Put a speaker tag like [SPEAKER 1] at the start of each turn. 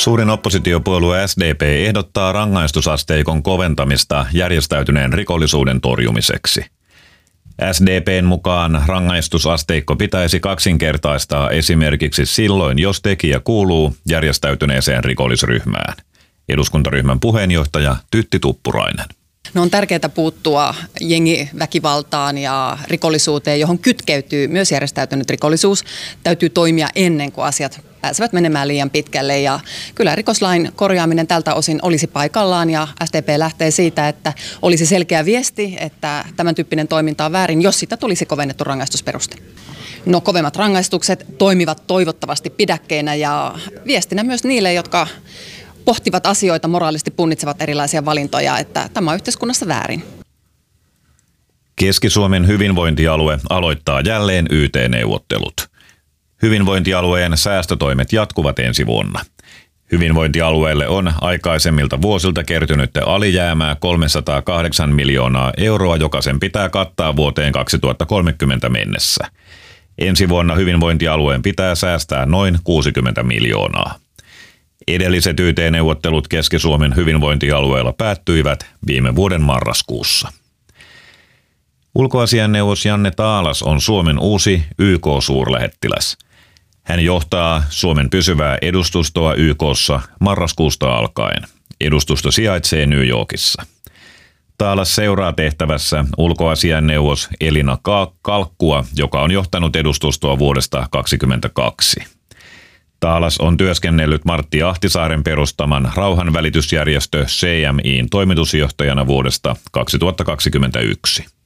[SPEAKER 1] Suurin oppositiopuolue SDP ehdottaa rangaistusasteikon koventamista järjestäytyneen rikollisuuden torjumiseksi. SDP:n mukaan rangaistusasteikko pitäisi kaksinkertaistaa esimerkiksi silloin, jos tekijä kuuluu järjestäytyneeseen rikollisryhmään. Eduskuntaryhmän puheenjohtaja Tytti Tuppurainen.
[SPEAKER 2] On tärkeää puuttua jengiväkivaltaan ja rikollisuuteen, johon kytkeytyy myös järjestäytynyt rikollisuus. Täytyy toimia ennen kuin asiat pääsevät menemään liian pitkälle. Ja kyllä rikoslain korjaaminen tältä osin olisi paikallaan ja SDP lähtee siitä, että olisi selkeä viesti, että tämän tyyppinen toiminta on väärin, jos sitä tulisi kovennettu rangaistusperuste. Kovemmat rangaistukset toimivat toivottavasti pidäkkeinä ja viestinä myös niille, jotka pohtivat asioita, moraalisesti punnitsevat erilaisia valintoja, että tämä on yhteiskunnassa väärin.
[SPEAKER 1] Keski-Suomen hyvinvointialue aloittaa jälleen YT-neuvottelut. Hyvinvointialueen säästötoimet jatkuvat ensi vuonna. Hyvinvointialueelle on aikaisemmilta vuosilta kertynyt alijäämää 308 miljoonaa euroa, joka sen pitää kattaa vuoteen 2030 mennessä. Ensi vuonna hyvinvointialueen pitää säästää noin 60 miljoonaa. Edelliset YT-neuvottelut Keski-Suomen hyvinvointialueella päättyivät viime vuoden marraskuussa. Ulkoasiainneuvos Janne Taalas on Suomen uusi YK-suurlähettiläs. Hän johtaa Suomen pysyvää edustustoa YK:ssa marraskuusta alkaen. Edustusto sijaitsee New Yorkissa. Taalas seuraa tehtävässä ulkoasiainneuvos Elina Kalkkua, joka on johtanut edustustoa vuodesta 2022. Taalas on työskennellyt Martti Ahtisaaren perustaman rauhanvälitysjärjestö CMI:n toimitusjohtajana vuodesta 2021.